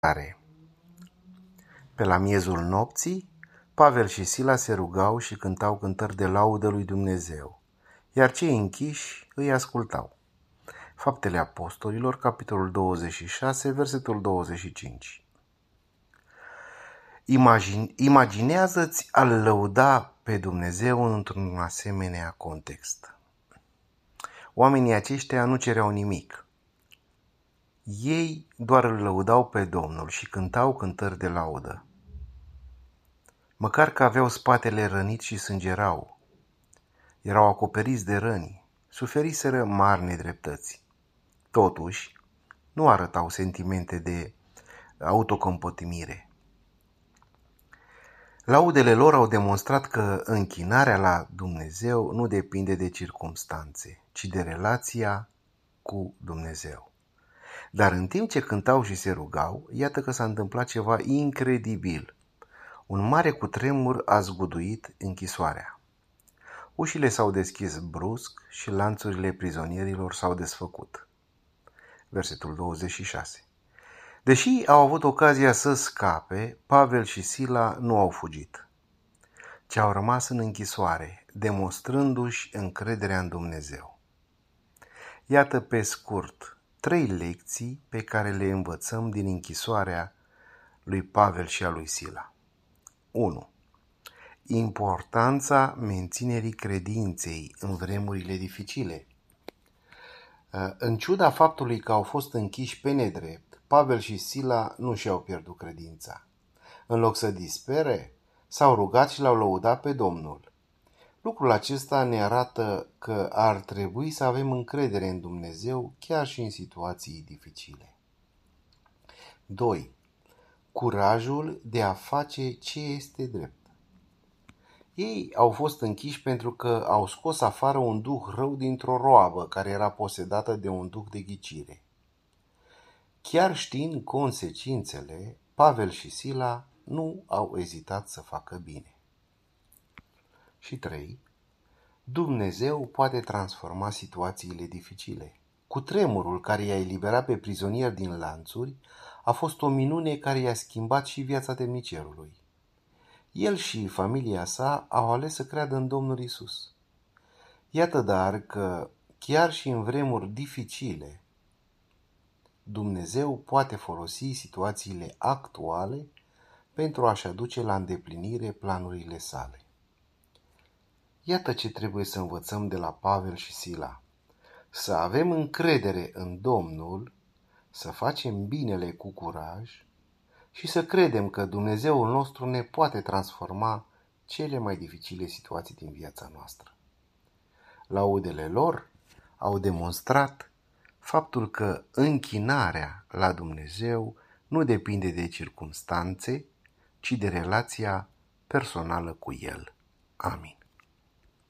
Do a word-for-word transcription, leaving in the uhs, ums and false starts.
Are. Pe la miezul nopții, Pavel și Sila se rugau și cântau cântări de laudă lui Dumnezeu, iar cei închiși îi ascultau. Faptele Apostolilor, capitolul douăzeci și șase, versetul douăzeci și cinci. Imagine, imaginează-ți a-L lăuda pe Dumnezeu într-un asemenea context. Oamenii aceștia nu cereau nimic. Ei doar îl lăudau pe Domnul și cântau cântări de laudă. Măcar că aveau spatele rănit și sângerau. Erau acoperiți de răni, suferiseră mari nedreptăți. Totuși, nu arătau sentimente de autocompătimire. Laudele lor au demonstrat că închinarea la Dumnezeu nu depinde de circumstanțe, ci de relația cu Dumnezeu. Dar în timp ce cântau și se rugau, iată că s-a întâmplat ceva incredibil. Un mare cutremur a zguduit închisoarea. Ușile s-au deschis brusc și lanțurile prizonierilor s-au desfăcut. Versetul douăzeci și șase. Deși au avut ocazia să scape, Pavel și Sila nu au fugit, ci au rămas în închisoare, demonstrându-și încrederea în Dumnezeu. Iată pe scurt trei lecții pe care le învățăm din închisoarea lui Pavel și a lui Sila. unu. Importanța menținerii credinței în vremurile dificile. În ciuda faptului că au fost închiși pe nedrept, Pavel și Sila nu și-au pierdut credința. În loc să dispere, s-au rugat și l-au lăudat pe Domnul. Lucrul acesta ne arată că ar trebui să avem încredere în Dumnezeu chiar și în situații dificile. doi. Curajul de a face ce este drept. Ei au fost închiși pentru că au scos afară un duh rău dintr-o roabă care era posedată de un duh de ghicire. Chiar știind consecințele, Pavel și Sila nu au ezitat să facă bine. Și trei. Dumnezeu poate transforma situațiile dificile. Cutremurul care i-a eliberat pe prizonieri din lanțuri a fost o minune care i-a schimbat și viața temnicerului. El și familia sa au ales să creadă în Domnul Isus. Iată dar că, chiar și în vremuri dificile, Dumnezeu poate folosi situațiile actuale pentru a-și aduce la îndeplinire planurile sale. Iată ce trebuie să învățăm de la Pavel și Sila. Să avem încredere în Domnul, să facem binele cu curaj și să credem că Dumnezeul nostru ne poate transforma cele mai dificile situații din viața noastră. Laudele lor au demonstrat faptul că închinarea la Dumnezeu nu depinde de circumstanțe, ci de relația personală cu El. Amin.